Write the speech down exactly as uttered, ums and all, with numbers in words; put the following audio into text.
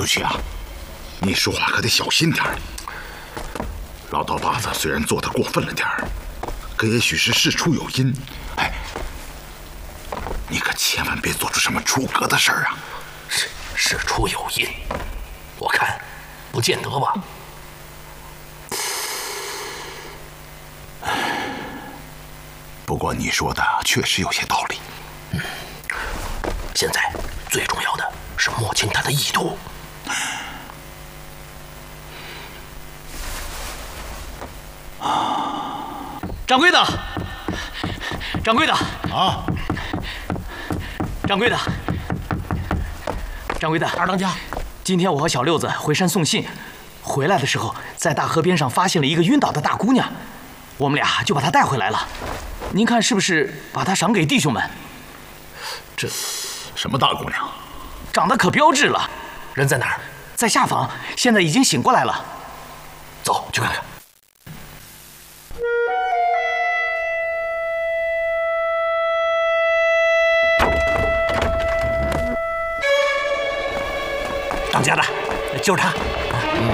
陆区啊，你说话可得小心点儿。老刀把子虽然做得过分了点儿，可也许是事出有因。哎，你可千万别做出什么出格的事儿啊！ 事事出有因，我看不见得吧。 不过你说的确实有些道理。 嗯，现在最重要的是摸清他的意图。 掌柜的，掌柜的啊， 掌柜的，掌柜的， 二当家， 今天我和小六子回山送信，回来的时候在大河边上发现了一个晕倒的大姑娘，我们俩就把她带回来了。您看是不是把她赏给弟兄们？ 这什么大姑娘？ 长得可标致了。 人在哪儿？ 在下房，现在已经醒过来了。 走去看看。当家的，就是他。